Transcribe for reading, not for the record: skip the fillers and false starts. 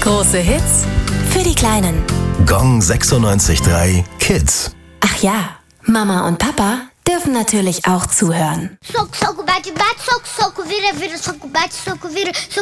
Große Hits für die Kleinen. Gong 96.3 Kids. Ach ja, Mama und Papa dürfen natürlich auch zuhören. Soco, soco, bate, bate, soco, soco, vira, vira, soco, bate, soco, vira,